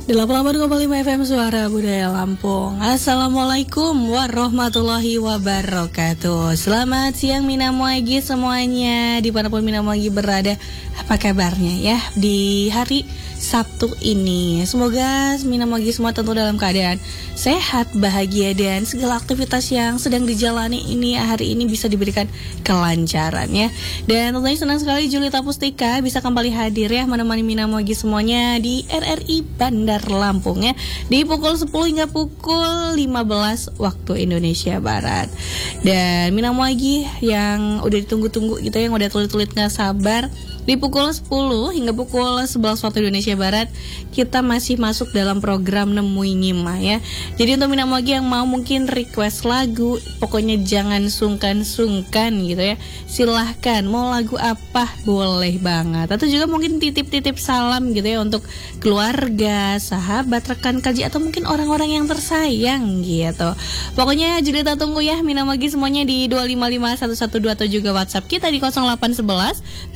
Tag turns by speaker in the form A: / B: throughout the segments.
A: 88,5 FM Suara Budaya Lampung. Assalamualaikum warahmatullahi wabarakatuh. Selamat siang Minamoagi semuanya, dimanapun Minamoagi berada. Apa kabarnya ya di hari Sabtu ini? Semoga Minamoagi semua tentu dalam keadaan sehat, bahagia, dan segala aktivitas yang sedang dijalani ini hari ini bisa diberikan kelancaran ya. Dan tentunya senang sekali Julita Pustika bisa kembali hadir ya menemani Minamoagi semuanya di RRI Bandar Lampung ya, di pukul 10 hingga pukul 15 waktu Indonesia Barat. Dan Minamoagi yang udah ditunggu-tunggu gitu, yang udah tulit-tulit gak sabar, di pukul 10 hingga pukul 11 waktu Indonesia Barat kita masih masuk dalam program Nemui Ngima ya. Jadi untuk Minamoagi yang mau mungkin request lagu, pokoknya jangan sungkan-sungkan gitu ya, silahkan mau lagu apa boleh banget. Atau juga mungkin titip-titip salam gitu ya untuk keluarga, sahabat, rekan kerja, atau mungkin orang-orang yang tersayang gitu. Pokoknya Julita tunggu ya Minamoagi semuanya di 2551112 atau juga WhatsApp kita di 0811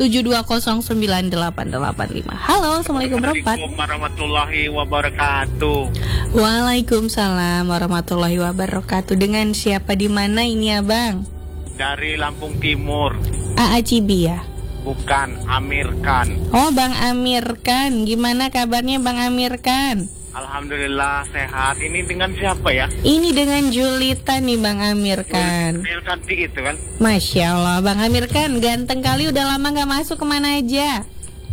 A: 720988885. Halo, Assalamualaikum
B: warahmatullahi wabarakatuh.
A: Waalaikumsalam warahmatullahi wabarakatuh. Dengan siapa di mana ini Abang?
B: Dari Lampung Timur.
A: AA Cibi ya?
B: Bukan, Amir Khan.
A: Oh, Bang Amir Khan. Gimana kabarnya Bang Amir Khan?
B: Alhamdulillah sehat. Ini dengan siapa ya?
A: Ini dengan Julita nih Bang Amir Khan.
B: Cantik itu kan?
A: Masya Allah Bang Amir Khan, ganteng kali, udah lama gak masuk, kemana aja?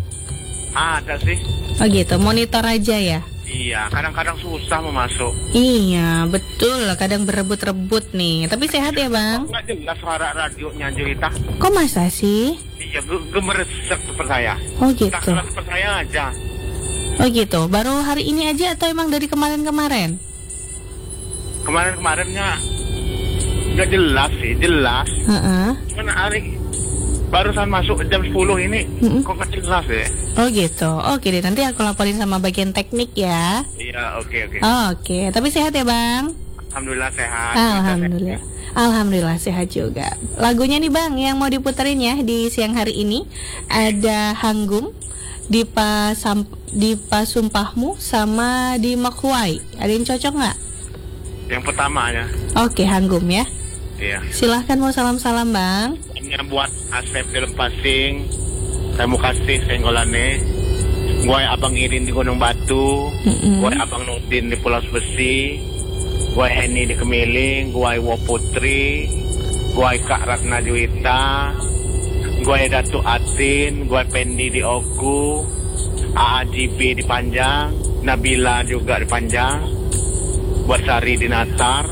B: Ada sih.
A: Oh gitu, monitor aja ya?
B: Iya, kadang-kadang susah mau masuk.
A: Iya, betul, kadang berebut-rebut nih. Tapi sehat ya Bang?
B: Nggak jelas suara radionya Julita.
A: Kok masa sih?
B: Iya, gemeresek seperti saya.
A: Oh gitu.
B: Tak seperti saya aja.
A: Oh gitu, baru hari ini aja atau emang dari kemarin-kemarin?
B: Kemarin-kemarinnya nggak jelas sih, jelas. Mana hari barusan masuk jam 10 ini, kok nggak jelas ya?
A: Oh gitu, oke deh, nanti aku laporin sama bagian teknik ya.
B: Iya, oke.
A: Oke, tapi sehat ya Bang?
B: Alhamdulillah sehat.
A: Alhamdulillah. Alhamdulillah sehat juga. Lagunya nih Bang yang mau diputerin ya di siang hari ini ada Hanggum, Dipa Sumpahmu, sama di Makwai. Ada yang cocok nggak?
B: Yang pertamanya.
A: Oke, Hanggum ya.
B: Iya.
A: Silahkan mau salam-salam Bang.
B: Ini buat Asep di Lempasing, saya mau kasih senggolane. Gue Abang Irin di Gunung Batu, gue Abang Nudin di Pulau Besi, gue Heni di Kemiling, gue Iwo Putri, gue Kak Ratna Juwita, gue Datu Atin, gue Pendi di Oku, AAGB di Panjang, Nabila juga di Panjang, buat Sari di Natar.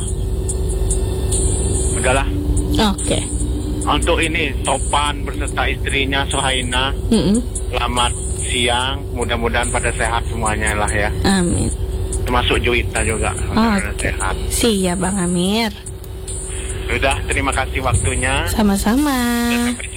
B: Udahlah.
A: Oke.
B: Untuk ini Topan berserta istrinya Sohaina. Selamat siang, mudah-mudahan pada sehat semuanya lah ya.
A: Amin.
B: Termasuk Juwita juga, sehat.
A: Siap Bang Amir.
B: Udah, terima kasih waktunya.
A: Sama-sama.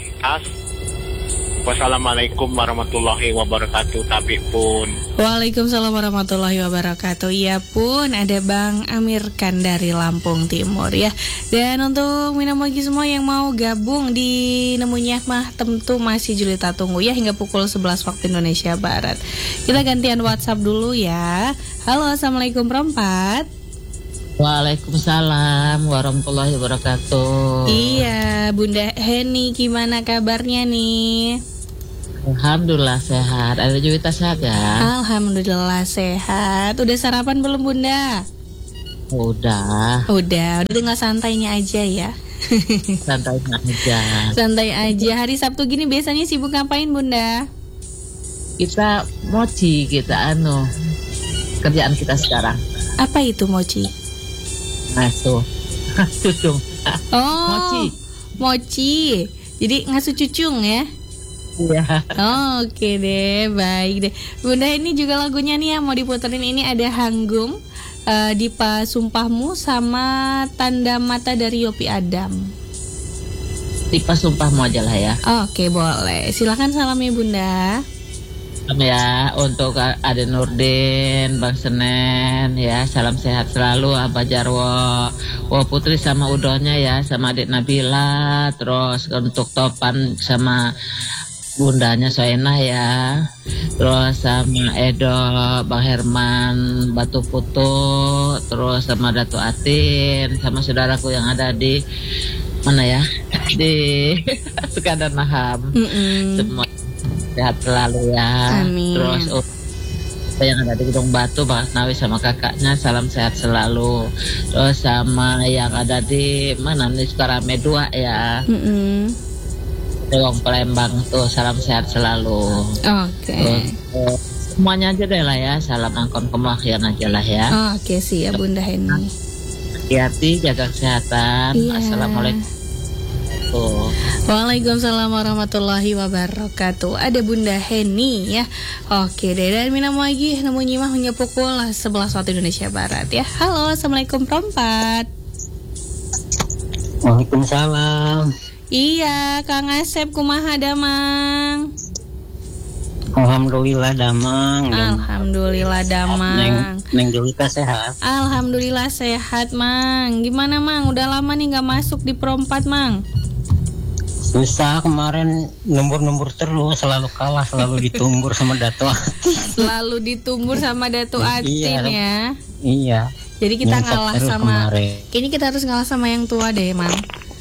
B: Wassalamualaikum warahmatullahi wabarakatuh. Tapi pun.
A: Waalaikumsalam warahmatullahi wabarakatuh. Iya pun, ada Bang Amir Khan dari Lampung Timur ya. Dan untuk Minamoagi semua yang mau gabung di Nemunya mah tentu masih Julita tunggu ya hingga pukul 11 waktu Indonesia Barat. Kita gantian WhatsApp dulu ya. Halo, Assalamualaikum perempat.
C: Waalaikumsalam warahmatullahi wabarakatuh.
A: Iya, Bunda Heni gimana kabarnya nih?
C: Alhamdulillah sehat. Ada Juwita sehat ya?
A: Alhamdulillah sehat. Udah sarapan belum Bunda? Udah tinggal santainya aja ya.
C: Santai aja.
A: Santai aja. Hari Sabtu gini biasanya sibuk ngapain Bunda?
C: Kita mochi, kerjaan kita sekarang.
A: Apa itu mochi?
C: Ngasuh cucung.
A: Oh, mochi. Jadi ngasuh cucung ya?
C: Iya.
A: Oke deh, baik deh. Bunda ini juga lagunya nih yang mau diputerin ini ada Hanggum, Dipa Sumpahmu, sama Tanda Mata dari Yopi Adam.
C: Dipa Sumpahmu aja lah ya.
A: Oke, boleh. Silakan salamnya Bunda.
C: Ya, untuk Ade Nurdin, Bang Senen ya, salam sehat selalu Abah Jarwo, Putri sama Udonya ya, sama adik Nabila, terus untuk Topan sama bundanya Soenah ya, terus sama Edo, Bang Herman, Batu Putu, terus sama Datu Atin, sama saudaraku yang ada di mana ya, di Sukadana. Semua sehat selalu ya.
A: Amin.
C: Terus yang ada di Gedung Batu, Bang Asnawi sama kakaknya, salam sehat selalu. Terus sama yang ada di mana nih, Sukarame 2 ya. Wong Palembang tuh, salam sehat selalu.
A: Oke.
C: Semuanya aja deh lah ya, salam angkon kemakhian aja lah ya.
A: Oke sih ya Bunda Heni.
C: Hati-hati, jaga kesehatan.
A: Iya.
C: Assalamualaikum.
A: Waalaikumsalam warahmatullahi wabarakatuh. Ada Bunda Heni ya. Oke deh, dan minam lagi nemu nyimah hanya pukul 11 waktu Indonesia Barat ya. Halo, assalamualaikum Perempat.
D: Waalaikumsalam.
A: Iya, Kang Asep kumaha damang?
D: Alhamdulillah damang.
A: Alhamdulillah damang.
D: Neng Julika sehat.
A: Alhamdulillah sehat Mang. Gimana Mang? Udah lama nih nggak masuk di Perempat Mang.
D: Susah kemarin, numbur terus, selalu kalah, selalu ditumbur sama Dato Atin.
A: Selalu ditumbur sama Dato Atin ya.
D: Iya.
A: Jadi kita
D: Nyungsep
A: ngalah
D: terus
A: sama.
D: kemarin.
A: Kayaknya kita harus ngalah sama yang tua deh Mang.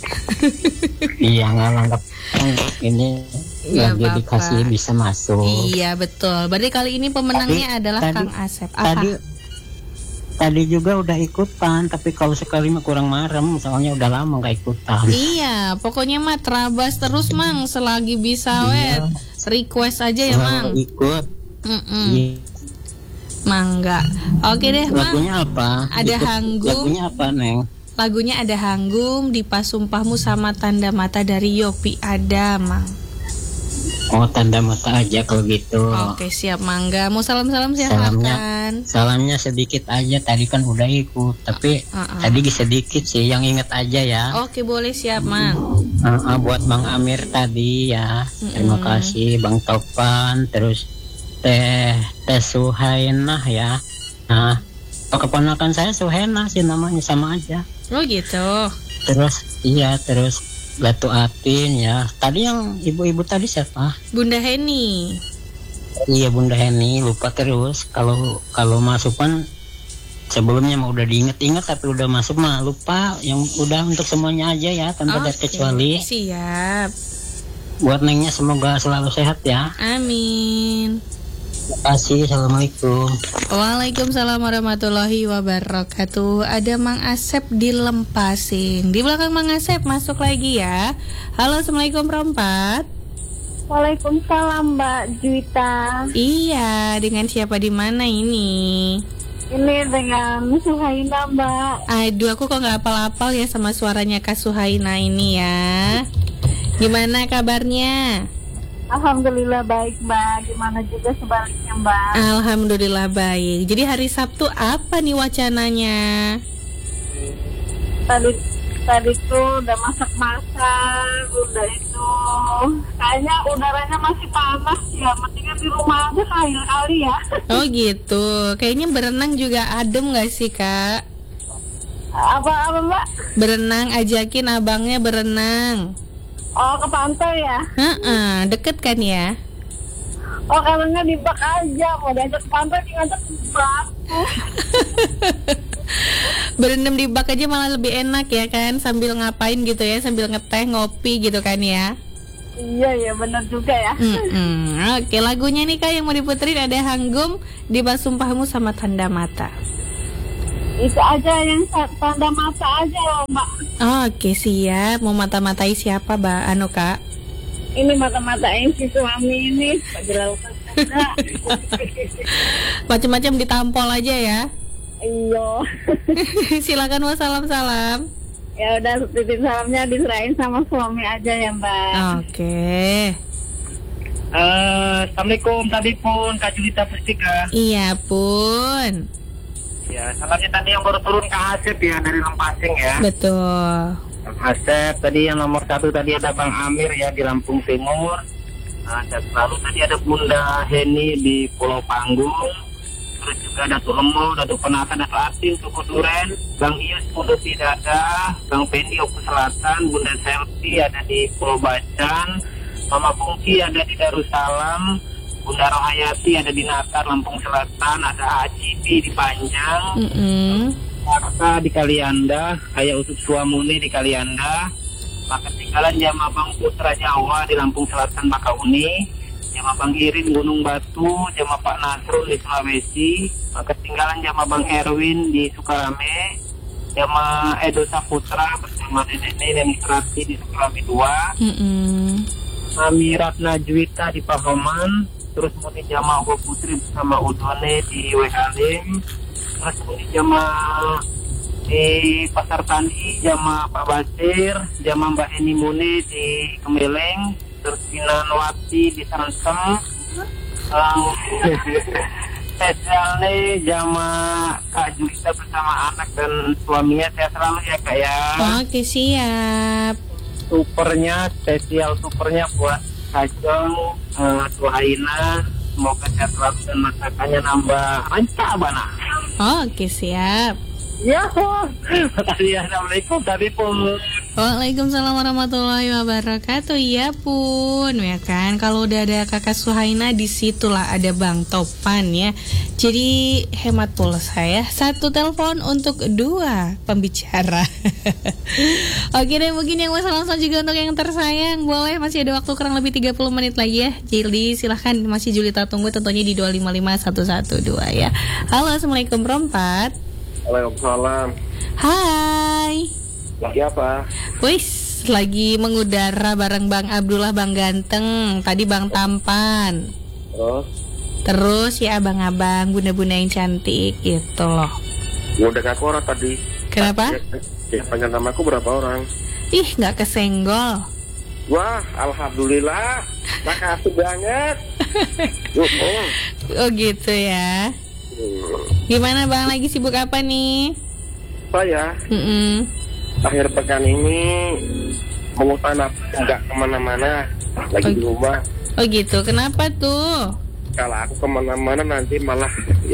D: Iya, nggak ini
A: Iya,
D: lagi
A: Bapak.
D: dikasih bisa masuk.
A: Iya betul. Berarti kali ini pemenangnya adalah Kang Asep. Apa?
D: Tadi juga udah ikutan, tapi kalau sekali mah kurang marem, soalnya udah lama nggak ikutan.
A: Iya, pokoknya mah terabas terus Mang, selagi bisa
D: Iya.
A: request aja ya Mang.
D: Ikut. Iya.
A: Mangga. Oke deh Mang.
D: Lagunya apa?
A: Ada Hanggung.
D: Lagunya apa Neng?
A: Lagunya ada Hanggung, Dipa Sumpahmu sama Tanda Mata dari Yopi ada Mang.
D: Oh, Tanda Mata aja kalau gitu.
A: Oke siap Mangga. Mau salam-salam silahkan.
D: Salamnya sedikit aja, tadi kan udah ikut, tapi tadi sedikit sih yang inget aja ya.
A: Oke boleh siap Mang.
D: Buat Bang Amir tadi ya, terima kasih Bang Topan, terus Teh Suhainah ya. Nah, keponakan saya Suhainah sih namanya, sama aja.
A: Oh gitu.
D: Terus Batu Atin ya. Tadi yang ibu-ibu tadi siapa?
A: Bunda Heni.
D: Iya, Bunda Heni, lupa terus. Kalau masuk kan sebelumnya mah udah diinget-inget, tapi udah masuk mah lupa. Yang udah untuk semuanya aja ya, tanpa terkecuali.
A: Siap.
D: Buat Nengnya semoga selalu sehat ya.
A: Amin.
D: Terima kasih. Assalamualaikum.
A: Waalaikumsalam warahmatullahi wabarakatuh. Ada Mang Asep di Lempasing. Di belakang Mang Asep masuk lagi ya. Halo, assalamualaikum Perempat.
E: Waalaikumsalam Mbak Juwita.
A: Iya, dengan siapa di mana ini?
E: Ini dengan Suhaina Mbak.
A: Aduh, aku kok nggak apal-apal ya sama suaranya Kak Suhaina ini ya. Gimana kabarnya?
E: Alhamdulillah baik Mbak. Gimana juga sebaliknya Mbak?
A: Alhamdulillah baik. Jadi hari Sabtu apa nih wacananya?
E: Tadi tuh udah masak-masak, udah itu. Kayaknya udaranya masih panas ya. Mendingan di rumah aja kali ya.
A: Oh gitu. Kayaknya berenang juga adem gak sih Kak?
E: Apa Mbak?
A: Berenang, ajakin abangnya berenang.
E: Oh, ke pantai ya?
A: Deket kan ya?
E: Oh, kalaunya di bak aja. Mau diajak ke pantai, ngajak ke bak.
A: Berendam di bak aja malah lebih enak ya kan? Sambil ngapain gitu ya? Sambil ngeteh, ngopi gitu kan ya?
E: Iya, benar juga ya.
A: Oke, lagunya nih Kak yang mau diputerin ada Hanggung, Dipa Sumpahmu sama Tanda Mata.
E: Itu aja yang Tanda Mata aja loh Mbak.
A: Oke siap. Mau mata-matai siapa Mbak Kak?
E: Ini mata-matain si suami ini.
A: Macam-macam ditampol aja ya.
E: Iya.
A: Silakan wassalam-salam.
E: Ya udah, titip salamnya diserahin sama suami aja ya Mbak.
A: Oke.
B: Assalamualaikum tadi pun Kak Julita Pustika.
A: Iya pun.
B: Ya, salamnya tadi yang baru turun Kak Asep ya dari Lempasing ya.
A: Betul.
B: Kang Asep tadi yang nomor 1 tadi ada Bang Amir ya di Lampung Timur. Dan lalu tadi ada Bunda Heni di Pulau Panggung. Terus juga Datuk Lemo, Datuk Penata, Datuk Atin, Suku Duren, Bang Ius, Pulau Pidada, Bang Pendi, Oku Selatan, Bunda Selvi ada di Pulau Bacan.
F: Mama Pungki ada di Darussalam, Bunda Rohayati ada di Natar, Lampung Selatan, ada Acibi di Panjang, Marta di Kalianda, Kaya Usut Suamuni di Kalianda, maka ketinggalan jamaah Bang Putra Jawa di Lampung Selatan Bakauni, jamaah Bang Irin Gunung Batu, jamaah Pak Nasrul di Sulawesi, maka ketinggalan jamaah Bang Erwin di Sukarame, jamaah Edo Saputra bersama Nenek Demonstrasi di Sukarame 2, Amirat Najwita di Pahoman, terus kemudian jamaah Ugo Putri bersama Udone di Wehalim, terus kemudian jamaah di Pasar Tani, jamaah Pak Basir, jamaah Mbak Eni Mune di Kemeleng, terus Binanwati di Sansem, spesialnya jamaah Kak Julita bersama anak dan suaminya. Sehat selalu ya Kak ya.
A: Oke, siap.
F: Spesial supernya buat Kajong, Suhaina, semoga sehat selalu dan masakannya nambah lancar bana.
A: Oke, siap.
F: Ya, makasih. Assalamualaikum tadi pun.
A: Waalaikumsalam warahmatullahi wabarakatuh. Ya pun, ya kan. Kalau udah ada Kakak Suhaina, disitulah ada Bang Topan ya. Jadi hemat pulsa ya. 1 telepon untuk 2 pembicara. Oke deh, mungkin yang mau langsung juga untuk yang tersayang, boleh, masih ada waktu kurang lebih 30 menit lagi ya. Jadi silahkan, masih Julita tunggu tentunya di 255112 ya. Halo, Assalamualaikum Rompat.
B: Waalaikumsalam.
A: Hai.
B: Lagi apa?
A: Wis, lagi mengudara bareng Bang Abdullah, Bang Ganteng, tadi Bang Tampan. Terus ya abang-abang, bunda-bunda yang cantik gitu loh.
B: Udah gak orang tadi.
A: Kenapa?
B: Ya, panggil namaku berapa orang?
A: Ih, gak kesenggol.
B: Wah, alhamdulillah. Makasih banget.
A: Oh gitu ya. Gimana Bang, lagi sibuk apa nih?
B: Saya akhir pekan ini mengusahakan nggak kemana-mana, lagi di rumah.
A: Oh gitu, kenapa tuh?
B: Kalau aku kemana-mana nanti malah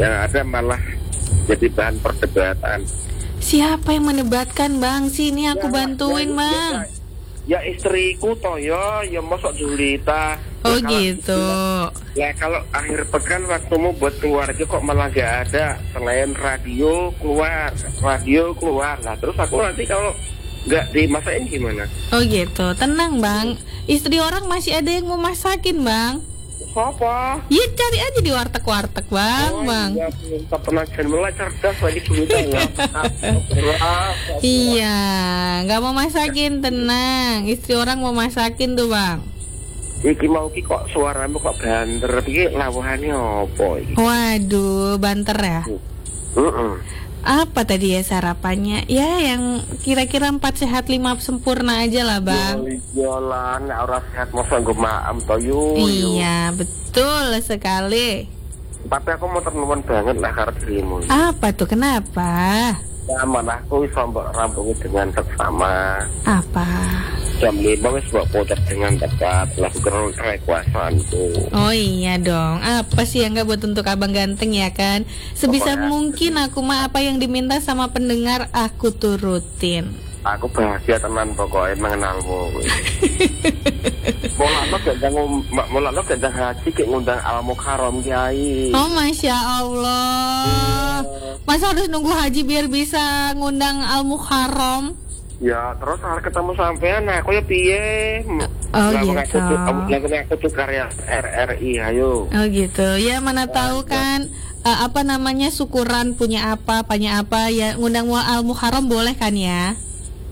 B: jadi bahan perdebatan.
A: Siapa yang mendebatkan Bang? Sini aku bantuin Bang.
B: Ya istriku toh ya masuk Julita.
A: Oh gitu.
B: Ya kalau akhir pekan waktumu buat keluarga kok malah gak ada. Selain radio keluar. Nah terus aku nanti kalau gak dimasakin gimana?
A: Oh gitu, tenang Bang. Istri orang masih ada yang mau masakin Bang.
B: Siapa?
A: Ya cari aja di warteg-warteg Bang. Bang.
B: Iya, tak pernah mulai cerdas lagi Julita ya.
A: Iya, gak mau masakin, tenang. Istri orang mau masakin tuh Bang.
B: Iki mau ki kok suaramu kok banter, iki lawahane opo iki?
A: Waduh, banter ya? Apa tadi ya sarapannya? Ya yang kira-kira 4 sehat 5 sempurna aja lah Bang.
B: Iyalah, nek ora sehat masa nggo maam to yo.
A: Iya, betul sekali.
B: Tapi aku mau nuwun banget lah karo dirimu.
A: Apa tuh, kenapa?
B: Aman, aku iso mbok rampungi dengan seksama.
A: Apa?
B: Jam 5 wis mbok putar dengan tepat lakukan rekuasanku.
A: Oh iya dong. Apa sih yang gak buat untuk abang ganteng ya kan? Sebisa mungkin aku mah apa yang diminta sama pendengar aku turutin.
B: Aku bahagia tenan pokoknya mengenalmu. Mulakno gendang haji kayak ngundang Al-Mukarram Kiai.
A: Oh Masya Allah. Masa harus nunggu haji biar bisa ngundang Al-Mukarram?
B: Ya terus harus ketemu sampean aku ya piye.
A: Oh gitu.
B: Aku tuh karya RRI ayo.
A: Oh gitu. Ya mana tahu kan apa namanya syukuran punya apa ya ngundang Al-Mukarram boleh kan ya?